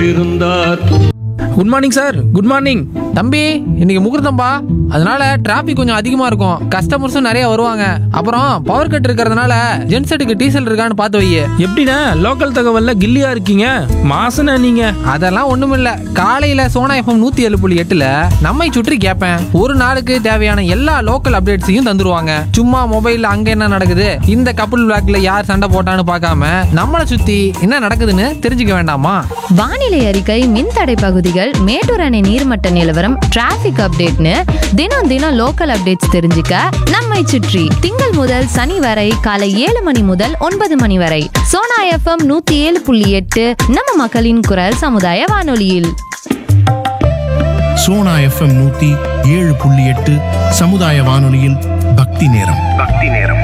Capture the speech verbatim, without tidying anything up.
இருந்தார். Good morning sir. Good morning. தம்பி இன்னைக்கு முகூர்த்தம்பா, அதனால டிராபிக் கொஞ்சம் அதிகமா இருக்கும், கஸ்டமர்ஸும் நிறைய வருவாங்க. அப்புறம் பவர் கட் இருக்கிறதுனால ஜென்செட்டுக்கு டீசல் இருக்கான்னு பார்த்து வை. எப்படிண்ணே லோக்கல் தகவல்ல கில்லியா இருக்கீங்க? மாசன நீங்க. அதெல்லாம் ஒண்ணுமில்ல, காலையில சோனா எஃப்எம் நூத்தி ஏழு புள்ளி எட்டுல நம்மை சுற்றி கேட்பேன். ஒரு நாளுக்கு தேவையான எல்லா லோக்கல் அப்டேட்ஸையும் தந்துருவாங்க. சும்மா மொபைல்ல அங்க என்ன நடக்குது, இந்த கப்புள் பிளாக்ல யார் சண்டை போட்டான்னு பார்க்காம நம்மளை சுத்தி என்ன நடக்குதுன்னு தெரிஞ்சுக்க வேண்டாமா? வானிலை அறிக்கை, மின்தடை பகுதிகள், மேட்டூர் அணை நீர்மட்ட நிலவரம், டிராபிக் அப்டேட்னு தினம் தினம் லோக்கல் அப்டேட்ஸ் தெரிஞ்சுக்க நம்மை சுற்றி திங்கள் முதல் சனி வரை காலை ஏழு மணி முதல் ஒன்பது மணி வரை சோனா எஃப்எம் நூத்தி ஏழு புள்ளி எட்டு நம்ம மக்களின் குரல் சமுதாய வானொலியில். சோனா எஃப்எம் நூத்தி ஏழு புள்ளி எட்டு சமுதாய வானொலியில் பக்தி நேரம். பக்தி நேரம்.